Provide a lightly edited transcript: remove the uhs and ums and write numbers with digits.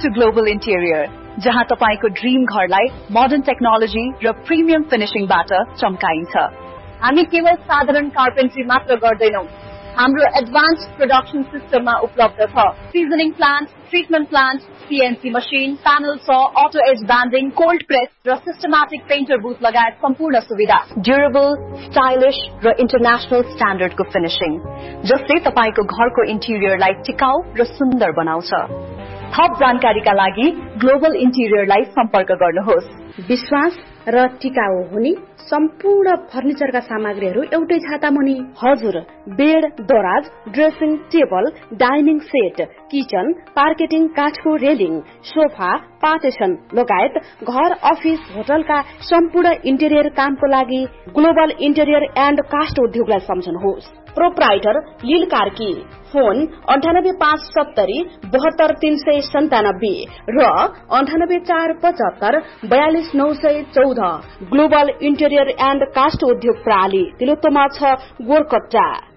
to Global Interior, जहाँ तपाईको dream घरलाई मोडर्न टेक्नोलोजी र प्रिमियम फिनिशिङबाट चम्काइन्छ। हामी केवल साधारण कार्पेन्ट्री मात्र गर्दैनौं, हाम्रो एडभान्स प्रोडक्सन सिस्टममा उपलब्ध छ। Seasoning plant, treatment plant, CNC machine, panel saw, auto as banding, cold press र सिस्टमेटिक पेन्टर बुथ लगायत सम्पूर्ण सुविधा। ड्युरेबल, स्टाइलिश र इन्टरनेशनल स्ट्यान्डर्डको फिनिशिङ, जसले तपाईको घरको इन्टिरियरलाई टिकाउ र सुन्दर बनाउँछ। थप जानकारीका लागि ग्लोबल इन्टिरियरलाई सम्पर्क गर्नुहोस्। विश्वास र टिकाउ हुने सम्पूर्ण फर्निचरका सामग्रीहरू एउटै छाता मुनि। हजुर, बेड, दराज, dressing table, dining set, kitchen, पार्केटिङ, काठको रेलिङ, सोफा, पार्टिसन लगायत घर, अफिस, होटलका सम्पूर्ण इन्टेरियर कामको लागि ग्लोबल इन्टेरियर एन्ड कास्ट उद्योगलाई सम्झनुहोस्। प्रोप्राइटर लील कार्की, फोन 9857 72397 र 9845 42914। ग्लोबल इन्टेरियर एन्ड कास्ट उद्योग प्रणाली तिलोत्तमा 6 गोरकट्टा।